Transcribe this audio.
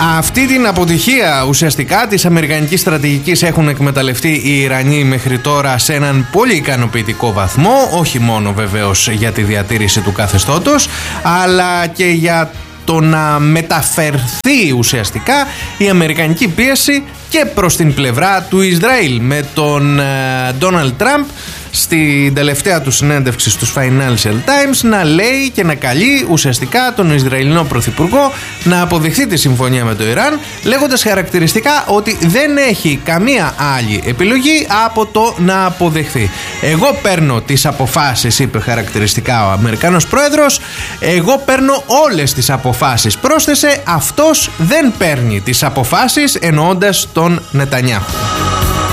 Αυτή την αποτυχία ουσιαστικά της αμερικανικής στρατηγικής έχουν εκμεταλλευτεί οι Ιρανοί μέχρι τώρα σε έναν πολύ ικανοποιητικό βαθμό, όχι μόνο βεβαίως για τη διατήρηση του καθεστώτος, αλλά και για το να μεταφερθεί ουσιαστικά η αμερικανική πίεση και προς την πλευρά του Ισραήλ, με τον Ντόναλντ Τραμπ στην τελευταία του συνέντευξη στους Financial Times να λέει και να καλεί ουσιαστικά τον Ισραηλινό Πρωθυπουργό να αποδεχθεί τη συμφωνία με το Ιράν, λέγοντας χαρακτηριστικά ότι δεν έχει καμία άλλη επιλογή από το να αποδεχθεί. Εγώ παίρνω τις αποφάσεις, είπε χαρακτηριστικά ο Αμερικανός Πρόεδρος, εγώ παίρνω όλες τις αποφάσεις, πρόσθεσε, αυτός δεν παίρνει τις αποφάσεις, εννοώντας τον Νετανιάχου.